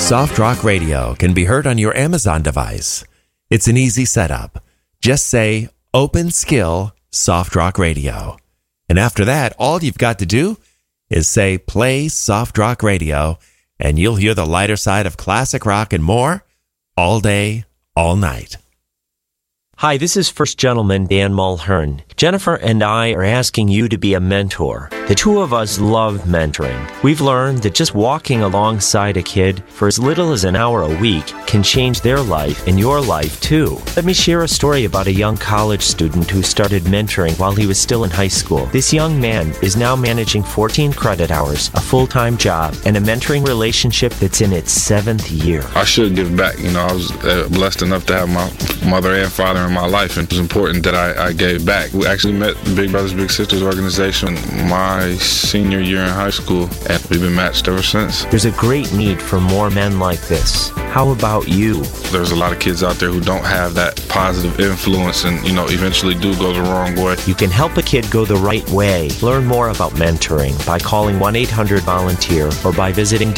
Soft Rock Radio can be heard on your Amazon device. It's an easy setup. Just say, Open Skill Soft Rock Radio. And after that, all you've got to do is say, Play Soft Rock Radio, and you'll hear the lighter side of classic rock and more all day, all night. Hi, this is First Gentleman Dan Mulhern. Jennifer and I are asking you to be a mentor. The two of us love mentoring. We've learned that just walking alongside a kid for as little as an hour a week can change their life and your life too. Let me share a story about a young college student who started mentoring while he was still in high school. This young man is now managing 14 credit hours, a full-time job, and a mentoring relationship that's in its 7th year. I should give back. I was blessed enough to have my mother and father in my life, and it was important that I gave back. We actually met the Big Brothers Big Sisters organization my senior year in high school, and we've been matched ever since. There's a great need for more men like this. How about you? There's a lot of kids out there who don't have that positive influence and, eventually do go the wrong way. You can help a kid go the right way. Learn more about mentoring by calling 1-800-VOLUNTEER or by visiting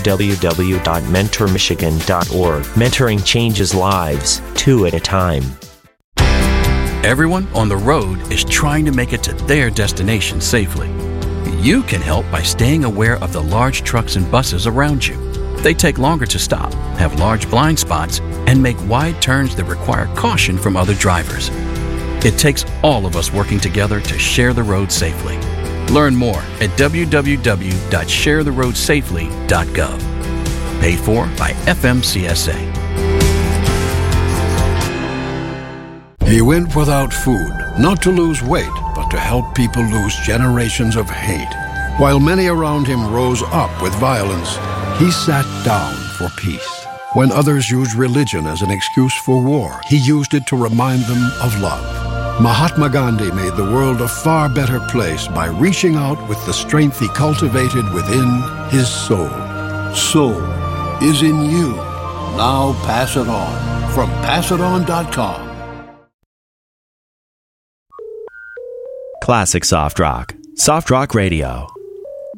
www.mentormichigan.org. Mentoring changes lives, 2 at a time. Everyone on the road is trying to make it to their destination safely. You can help by staying aware of the large trucks and buses around you. They take longer to stop, have large blind spots, and make wide turns that require caution from other drivers. It takes all of us working together to share the road safely. Learn more at www.sharetheroadsafely.gov. Paid for by FMCSA. He went without food, not to lose weight, but to help people lose generations of hate. While many around him rose up with violence, he sat down for peace. When others used religion as an excuse for war, he used it to remind them of love. Mahatma Gandhi made the world a far better place by reaching out with the strength he cultivated within his soul. Soul is in you. Now pass it on from passiton.com. Classic Soft Rock. Soft Rock Radio.